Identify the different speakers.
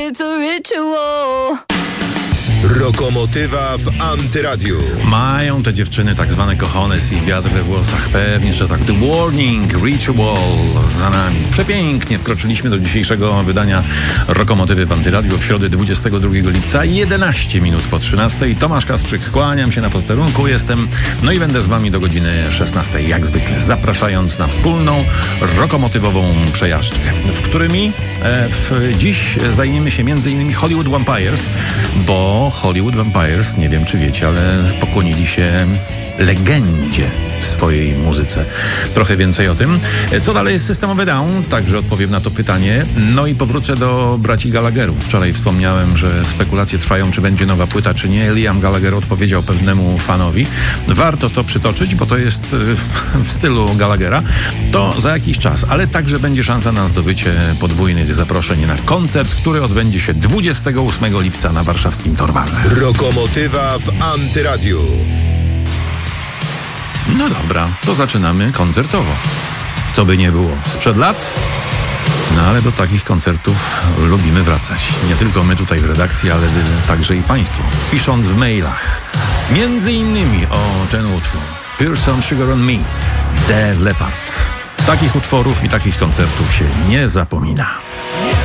Speaker 1: it's a ritual.
Speaker 2: Rokomotywa w Antyradiu.
Speaker 3: Mają te dziewczyny tak zwane cojones i wiatr we włosach. Pewnie, że tak. The Warning, Ritual za nami. Przepięknie wkroczyliśmy do dzisiejszego wydania Rokomotywy w Antyradiu w środę 22 lipca, 11 minut po 13. Tomasz Kasprzyk, kłaniam się na posterunku. Jestem, no i będę z wami do godziny 16, jak zwykle, zapraszając na wspólną rokomotywową przejażdżkę, w którymi dziś zajmiemy się m.in. Hollywood Vampires, bo Hollywood Vampires, nie wiem czy wiecie, ale pokłonili się legendzie w swojej muzyce. Trochę więcej o tym. Co dalej jest System of a Down? Także odpowiem na to pytanie. No i powrócę do braci Gallagherów. Wczoraj wspomniałem, że spekulacje trwają, czy będzie nowa płyta, czy nie. Liam Gallagher odpowiedział pewnemu fanowi: warto to przytoczyć, bo to jest w stylu Gallaghera. To za jakiś czas, ale także będzie szansa na zdobycie podwójnych zaproszeń na koncert, który odbędzie się 28 lipca na warszawskim Torwale.
Speaker 2: Rokomotywa w Antyradiu.
Speaker 3: No dobra, to zaczynamy koncertowo. Co by nie było sprzed lat, no ale do takich koncertów lubimy wracać. Nie tylko my tutaj w redakcji, ale także i państwo. Pisząc w mailach. Między innymi o ten utwór. Pearson Sugar on Me, Def Leppard. Takich utworów i takich koncertów się nie zapomina.